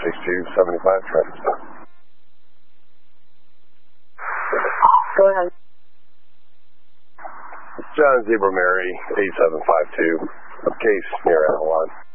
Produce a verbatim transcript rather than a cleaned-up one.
six two seven five, traffic stop. Go ahead. John Zebra Mary, eight seven five two, case near Avalon.